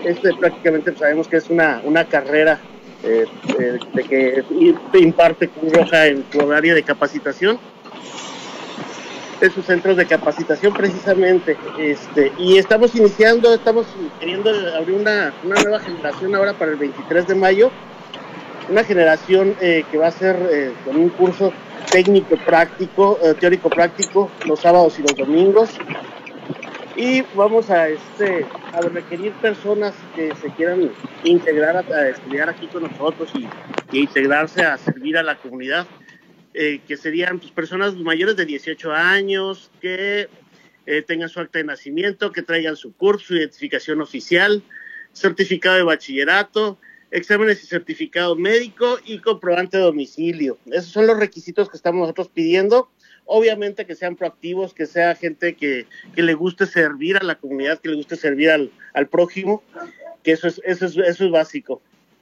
Prácticamente sabemos que es una carrera de que imparte Cruz Roja en su área de capacitación, en sus centros de capacitación precisamente, y estamos queriendo abrir una nueva generación ahora para el 23 de mayo, una generación que va a ser con un curso técnico práctico, teórico práctico, los sábados y los domingos, y vamos a requerir personas que se quieran integrar a estudiar aquí con nosotros y integrarse a servir a la comunidad, que serían pues, personas mayores de 18 años, que tengan su acta de nacimiento, que traigan su CURP, su identificación oficial, certificado de bachillerato, exámenes y certificado médico y comprobante de domicilio. Esos son los requisitos que estamos nosotros pidiendo. Obviamente que sean proactivos, que sea gente que le guste servir a la comunidad, que le guste servir al prójimo, que eso es básico.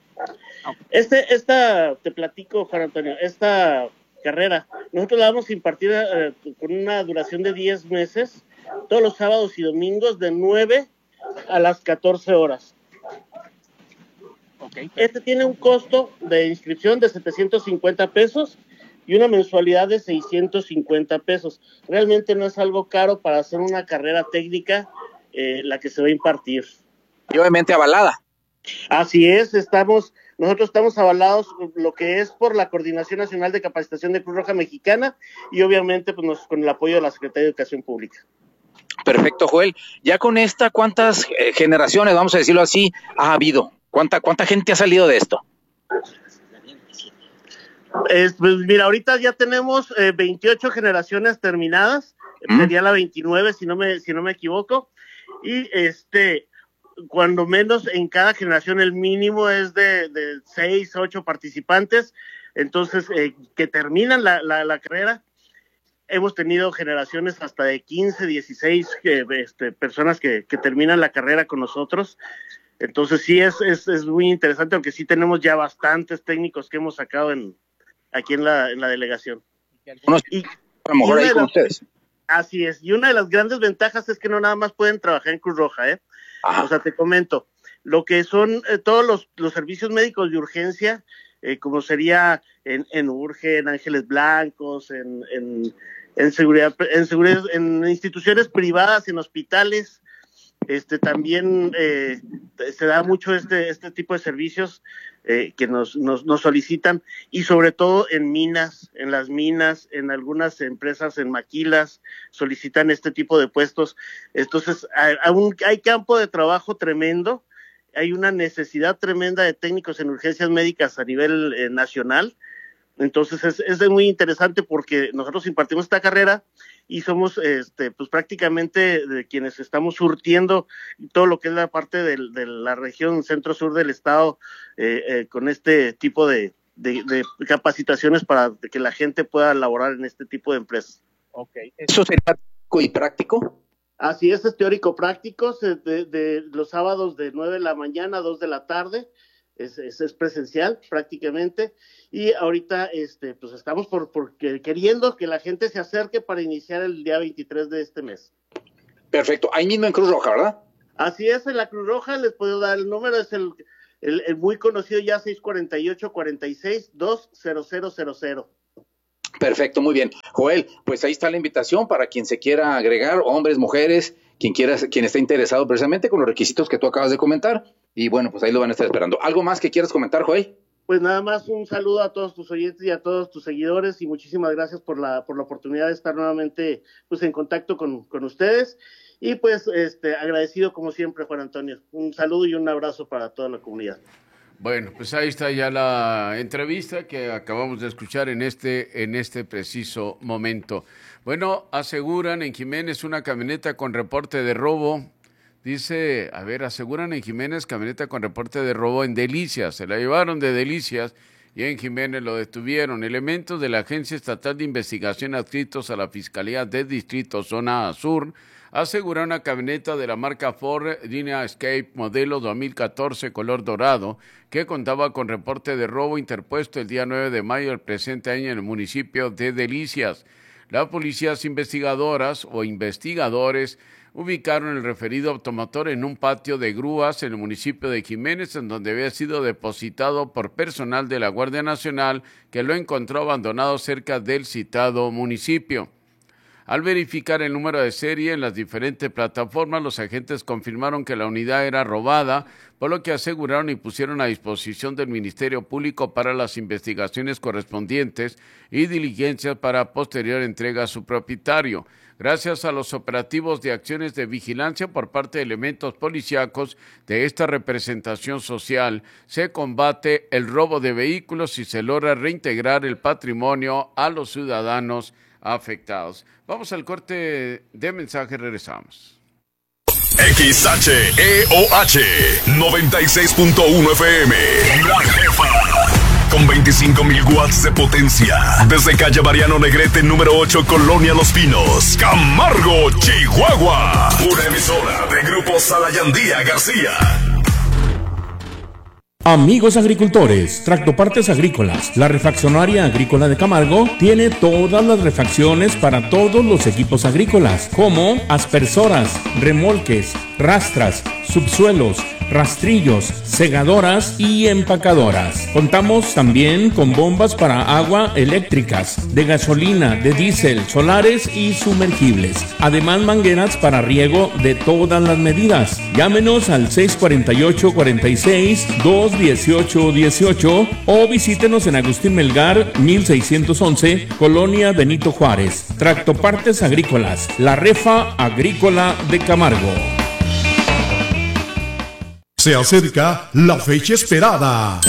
Te platico, Juan Antonio, esta carrera, nosotros la vamos a impartir con una duración de 10 meses, todos los sábados y domingos de 9 a las 14 horas. Okay. Tiene un costo de inscripción de 750 pesos y una mensualidad de 650 pesos. Realmente no es algo caro para hacer una carrera técnica, la que se va a impartir. Y obviamente avalada. Así es, nosotros estamos avalados lo que es por la Coordinación Nacional de Capacitación de Cruz Roja Mexicana y obviamente pues, con el apoyo de la Secretaría de Educación Pública. Perfecto, Joel. Ya con esta, ¿cuántas generaciones, vamos a decirlo así, ha habido? ¿Cuánta gente ha salido de esto? Pues mira, ahorita ya tenemos 28 generaciones terminadas, sería la 29 si no me equivoco, y cuando menos en cada generación el mínimo es de 6, 8 participantes, entonces que terminan la carrera. Hemos tenido generaciones hasta de 15, 16 personas que terminan la carrera con nosotros. Entonces sí es muy interesante, aunque sí tenemos ya bastantes técnicos que hemos sacado aquí en la delegación. Y a lo mejor ahí con ustedes. Así es, y una de las grandes ventajas es que no nada más pueden trabajar en Cruz Roja, O sea, te comento, lo que son todos los servicios médicos de urgencia, como sería en URGE, en Ángeles Blancos, en seguridad, en instituciones privadas, en hospitales, también se da mucho este tipo de servicios que nos solicitan, y sobre todo en las minas, en algunas empresas, en maquilas, solicitan este tipo de puestos. Entonces, aún hay campo de trabajo tremendo, hay una necesidad tremenda de técnicos en urgencias médicas a nivel nacional. Entonces es muy interesante porque nosotros impartimos esta carrera y somos pues prácticamente de quienes estamos surtiendo todo lo que es la parte de la región centro-sur del estado con este tipo de capacitaciones para que la gente pueda laborar en este tipo de empresas. Okay. ¿Eso sería teórico y práctico? Así es teórico práctico, de los sábados de 9 de la mañana a 2 de la tarde, es presencial prácticamente. Y ahorita pues estamos queriendo que la gente se acerque para iniciar el día 23 de este mes. Perfecto, ahí mismo en Cruz Roja, ¿verdad? Así es, en la Cruz Roja, les puedo dar el número, es el muy conocido ya 648-46-20000. Perfecto, muy bien. Joel, pues ahí está la invitación para quien se quiera agregar, hombres, mujeres, quien esté interesado precisamente con los requisitos que tú acabas de comentar. Y bueno, pues ahí lo van a estar esperando. ¿Algo más que quieras comentar, Joel? Pues nada más un saludo a todos tus oyentes y a todos tus seguidores y muchísimas gracias por la oportunidad de estar nuevamente pues en contacto con ustedes y pues agradecido como siempre, Juan Antonio. Un saludo y un abrazo para toda la comunidad. Bueno, pues ahí está ya la entrevista que acabamos de escuchar en este preciso momento. Bueno, aseguran en Jiménez una camioneta con reporte de robo. Dice, aseguran en Jiménez camioneta con reporte de robo en Delicias. Se la llevaron de Delicias y en Jiménez lo detuvieron. Elementos de la Agencia Estatal de Investigación adscritos a la Fiscalía del Distrito Zona Sur aseguraron una camioneta de la marca Ford línea Escape modelo 2014 color dorado que contaba con reporte de robo interpuesto el día 9 de mayo del presente año en el municipio de Delicias. Las policías investigadoras o investigadores ubicaron el referido automotor en un patio de grúas en el municipio de Jiménez, en donde había sido depositado por personal de la Guardia Nacional, que lo encontró abandonado cerca del citado municipio. Al verificar el número de serie en las diferentes plataformas, los agentes confirmaron que la unidad era robada, por lo que aseguraron y pusieron a disposición del Ministerio Público para las investigaciones correspondientes y diligencias para posterior entrega a su propietario. Gracias a los operativos de acciones de vigilancia por parte de elementos policíacos de esta representación social, se combate el robo de vehículos y se logra reintegrar el patrimonio a los ciudadanos afectados. Vamos al corte de mensaje, regresamos. XHEOH 96.1 FM, La Jefa, con 25.000 watts de potencia, desde calle Mariano Negrete número 8, Colonia Los Pinos, Camargo, Chihuahua, una emisora de Grupo Salayandía García. Amigos agricultores, Tractopartes Agrícolas, la refaccionaria agrícola de Camargo tiene todas las refacciones para todos los equipos agrícolas, como aspersoras, remolques, rastras, subsuelos, rastrillos, segadoras y empacadoras. Contamos también con bombas para agua eléctricas, de gasolina, de diésel, solares y sumergibles. Además, mangueras para riego de todas las medidas. Llámenos al 648-46-218-18 o visítenos en Agustín Melgar, 1611, Colonia Benito Juárez. Tractopartes Agrícolas, la refa agrícola de Camargo. Se acerca la fecha esperada.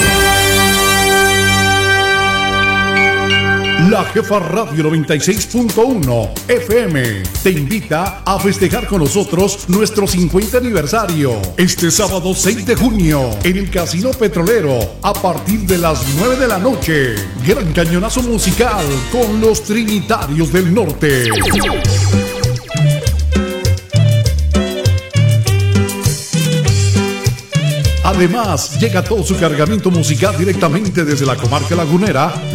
La Jefa Radio 96.1 FM te invita a festejar con nosotros nuestro 50 aniversario este sábado 6 de junio en el Casino Petrolero a partir de las 9 de la noche. Gran cañonazo musical con los Trinitarios del Norte. Además, llega todo su cargamento musical directamente desde la comarca lagunera.